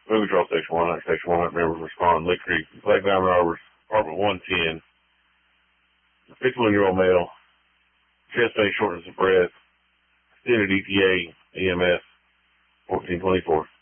Movie Control Station 1, Station 100 members respond. Lick Creek, Lake Diamond Arbors, Apartment 110. 51-year-old male, chest pain, shortness of breath, extended ETA, EMS, 1424.